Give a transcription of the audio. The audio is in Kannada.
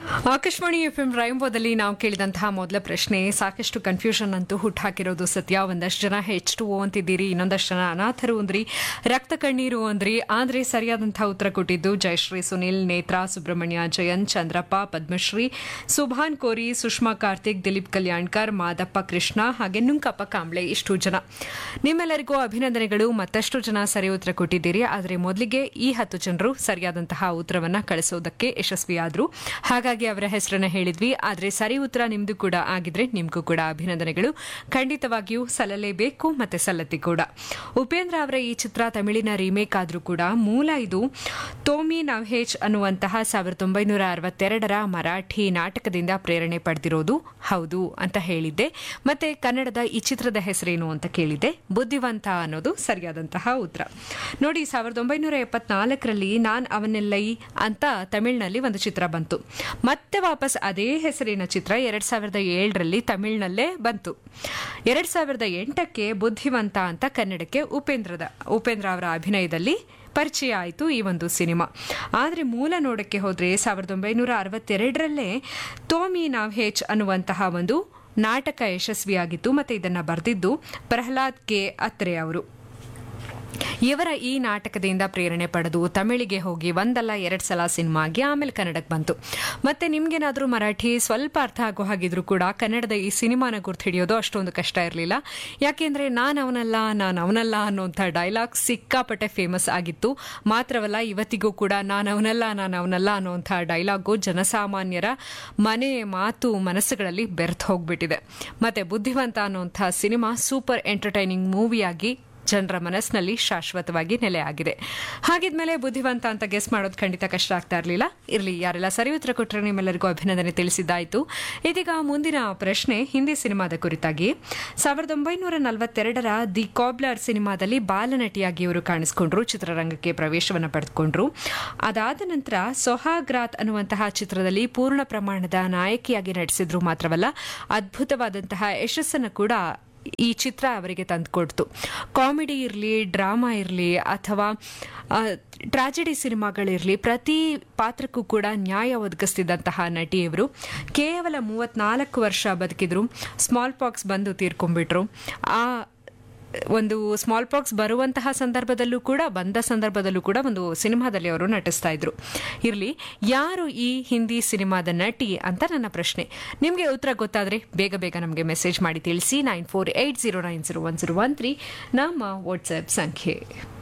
ಆಕಾಶವಾಣಿ ಎಫ್ಎಂ ರೈಂಬೋದಲ್ಲಿ ನಾವು ಕೇಳಿದಂತಹ ಮೊದಲ ಪ್ರಶ್ನೆ ಸಾಕಷ್ಟು ಕನ್ಫ್ಯೂಷನ್ ಅಂತೂ ಹುಟ್ಟಾಕಿರೋದು ಸತ್ಯ. ಒಂದಷ್ಟು ಜನ H2O ಅಂತಿದ್ದೀರಿ, ಇನ್ನೊಂದಷ್ಟು ಜನ ಅನಾಥರು ಅಂದ್ರಿ, ರಕ್ತ ಕಣ್ಣೀರು ಅಂದ್ರಿ. ಆದರೆ ಸರಿಯಾದಂತಹ ಉತ್ತರ ಕೊಟ್ಟಿದ್ದು ಜಯಶ್ರೀ ಸುನಿಲ್, ನೇತ್ರಾ ಸುಬ್ರಹ್ಮಣ್ಯ, ಜಯಂತ್ ಚಂದ್ರಪ್ಪ, ಪದ್ಮಶ್ರೀ, ಸುಭಾನ್ ಕೋರಿ, ಸುಷ್ಮಾ ಕಾರ್ತಿಕ್, ದಿಲೀಪ್ ಕಲ್ಯಾಣ್ಕರ್, ಮಾದಪ್ಪ ಕೃಷ್ಣ ಹಾಗೆ ನುಂಕಪ್ಪ ಕಾಂಬ್ಳೆ. ಇಷ್ಟು ಜನ ನಿಮ್ಮೆಲ್ಲರಿಗೂ ಅಭಿನಂದನೆಗಳು. ಮತ್ತಷ್ಟು ಜನ ಸರಿ ಉತ್ತರ ಕೊಟ್ಟಿದ್ದೀರಿ. ಆದರೆ ಮೊದಲಿಗೆ ಈ 10 ಜನರು ಸರಿಯಾದಂತಹ ಉತ್ತರವನ್ನ ಕಳಿಸೋದಕ್ಕೆ ಯಶಸ್ವಿಯಾದರು. ಹಾಗಾಗಿ ಅವರ ಹೆಸರನ್ನ ಹೇಳಿದ್ವಿ. ಆದರೆ ಸರಿ ಉತ್ತರ ನಿಮ್ದು ಕೂಡ ಆಗಿದ್ರೆ ನಿಮ್ಗೂ ಕೂಡ ಅಭಿನಂದನೆಗಳು. ಖಂಡಿತವಾಗಿಯೂ ಸಲ್ಲಲೇಬೇಕು ಮತ್ತೆ ಸಲ್ಲತಿ ಕೂಡ. ಉಪೇಂದ್ರ ಅವರ ಈ ಚಿತ್ರ ತಮಿಳಿನ ರೀಮೇಕ್ ಆದ್ರೂ ಕೂಡ ಮೂಲ ಇದು ತೋಮಿ ನವ್ಹೇಚ್ ಅನ್ನುವಂತಹ 1962ರ ಮರಾಠಿ ನಾಟಕದಿಂದ ಪ್ರೇರಣೆ ಪಡೆದಿರೋದು ಹೌದು ಅಂತ ಹೇಳಿದ್ದೆ. ಮತ್ತೆ ಕನ್ನಡದ ಈ ಚಿತ್ರದ ಹೆಸರೇನು ಅಂತ ಕೇಳಿದ್ದೆ. ಬುದ್ಧಿವಂತ ಅನ್ನೋದು ಸರಿಯಾದಂತಹ ಉತ್ತರ. ನೋಡಿ, 1974ರಲ್ಲಿ ನಾನ್ ಅವನೆಲ್ಲೈ ಅಂತ ತಮಿಳಿನಲ್ಲಿ ಒಂದು ಚಿತ್ರ ಬಂತು. ಮತ್ತೆ ವಾಪಸ್ ಅದೇ ಹೆಸರಿನ ಚಿತ್ರ 2007ರಲ್ಲಿ ತಮಿಳಿನಲ್ಲೇ ಬಂತು. 2008ಕ್ಕೆ ಬುದ್ಧಿವಂತ ಅಂತ ಕನ್ನಡಕ್ಕೆ ಉಪೇಂದ್ರ ಅವರ ಅಭಿನಯದಲ್ಲಿ ಪರಿಚಯ ಆಯಿತು ಈ ಒಂದು ಸಿನಿಮಾ. ಆದರೆ ಮೂಲ ನೋಡಕ್ಕೆ ಹೋದ್ರೆ 1962ರಲ್ಲೇ ತೋಮಿ ನವ್ಹೇಚ್ ಅನ್ನುವಂತಹ ಒಂದು ನಾಟಕ ಯಶಸ್ವಿಯಾಗಿತ್ತು. ಮತ್ತೆ ಇದನ್ನ ಬರೆದಿದ್ದು ಪ್ರಹ್ಲಾದ್ ಕೆ ಅತ್ರೆ ಅವರು. ಇವರ ಈ ನಾಟಕದಿಂದ ಪ್ರೇರಣೆ ಪಡೆದು ತಮಿಳಿಗೆ ಹೋಗಿ ಒಂದಲ್ಲ 2 ಸಲ ಸಿನಿಮಾ ಆಗಿ ಆಮೇಲೆ ಕನ್ನಡಕ್ಕೆ ಬಂತು. ಮತ್ತೆ ನಿಮ್ಗೇನಾದ್ರೂ ಮರಾಠಿ ಸ್ವಲ್ಪ ಅರ್ಥ ಆಗೋ ಹಾಗಿದ್ರು ಕೂಡ ಕನ್ನಡದ ಈ ಸಿನಿಮಾನ ಗುರ್ತು ಹಿಡಿಯೋದು ಅಷ್ಟೊಂದು ಕಷ್ಟ ಇರಲಿಲ್ಲ. ಯಾಕೆಂದ್ರೆ ನಾನು ಅವನಲ್ಲ ಅನ್ನೋಂಥ ಡೈಲಾಗ್ ಸಿಕ್ಕಾಪಟ್ಟೆ ಫೇಮಸ್ ಆಗಿತ್ತು. ಮಾತ್ರವಲ್ಲ, ಇವತ್ತಿಗೂ ಕೂಡ ನಾನು ಅವನಲ್ಲ ಅನ್ನೋಂಥ ಡೈಲಾಗು ಜನಸಾಮಾನ್ಯರ ಮನಸ್ಸುಗಳಲ್ಲಿ ಬೆರೆತು ಹೋಗ್ಬಿಟ್ಟಿದೆ. ಮತ್ತೆ ಬುದ್ಧಿವಂತ ಅನ್ನೋಂಥ ಸಿನಿಮಾ ಸೂಪರ್ ಎಂಟರ್ಟೈನಿಂಗ್ ಮೂವಿಯಾಗಿ ಜನರ ಮನಸ್ಸಿನಲ್ಲಿ ಶಾಶ್ವತವಾಗಿ ನೆಲೆ ಆಗಿದೆ. ಹಾಗಿದ್ಮೇಲೆ ಬುದ್ಧಿವಂತ ಅಂತ ಗೆಸ್ ಮಾಡೋದು ಖಂಡಿತ ಕಷ್ಟ ಆಗ್ತಾ ಇರಲಿಲ್ಲ. ಇರಲಿ, ಯಾರೆಲ್ಲ ಸರಿ ಉತ್ತರ ಕೊಟ್ಟರೆ ನಿಮ್ಮೆಲ್ಲರಿಗೂ ಅಭಿನಂದನೆ ತಿಳಿಸಿದ್ದಾಯಿತು. ಇದೀಗ ಮುಂದಿನ ಪ್ರಶ್ನೆ ಹಿಂದಿ ಸಿನಿಮಾದ ಕುರಿತಾಗಿ. 1942ರ ದಿ ಕಾಬ್ಲರ್ ಸಿನಿಮಾದಲ್ಲಿ ಬಾಲನಟಿಯಾಗಿ ಇವರು ಕಾಣಿಸಿಕೊಂಡ್ರು, ಚಿತ್ರರಂಗಕ್ಕೆ ಪ್ರವೇಶವನ್ನು ಪಡೆದುಕೊಂಡ್ರು. ಅದಾದ ನಂತರ ಸೊಹಾಗ್ರಾತ್ ಅನ್ನುವಂತಹ ಚಿತ್ರದಲ್ಲಿ ಪೂರ್ಣ ಪ್ರಮಾಣದ ನಾಯಕಿಯಾಗಿ ನಟಿಸಿದ್ರು. ಮಾತ್ರವಲ್ಲ, ಅದ್ಭುತವಾದಂತಹ ಯಶಸ್ಸನ್ನು ಕೂಡ ಈ ಚಿತ್ರ ಅವರಿಗೆ ತಂದುಕೊಡ್ತು. ಕಾಮಿಡಿ ಇರಲಿ, ಡ್ರಾಮಾ ಇರಲಿ ಅಥವಾ ಟ್ರಾಜಿಡಿ ಸಿನಿಮಾಗಳಿರಲಿ, ಪ್ರತಿ ಪಾತ್ರಕ್ಕೂ ಕೂಡ ನ್ಯಾಯ ಒದಗಿಸ್ತಿದ್ದಂತಹ ನಟಿ ಇವರು. ಕೇವಲ 34 ವರ್ಷ ಬದುಕಿದ್ರು. ಸ್ಮಾಲ್ ಪಾಕ್ಸ್ ಬಂದು ತೀರ್ಕೊಂಡ್ಬಿಟ್ರು. ಆ ಒಂದು ಸ್ಮಾಲ್ ಪಾಕ್ಸ್ ಬಂದ ಸಂದರ್ಭದಲ್ಲೂ ಕೂಡ ಒಂದು ಸಿನಿಮಾದಲ್ಲಿ ಅವರು ನಟಿಸ್ತಾ ಇದ್ರು. ಇರಲಿ, ಯಾರು ಈ ಹಿಂದಿ ಸಿನಿಮಾದ ನಟಿ ಅಂತ ನನ್ನ ಪ್ರಶ್ನೆ. ನಿಮಗೆ ಉತ್ತರ ಗೊತ್ತಾದ್ರೆ ಬೇಗ ನಮಗೆ ಮೆಸೇಜ್ ಮಾಡಿ ತಿಳಿಸಿ. 9480901013 ನಮ್ಮ ವಾಟ್ಸ್ಆಪ್ ಸಂಖ್ಯೆ.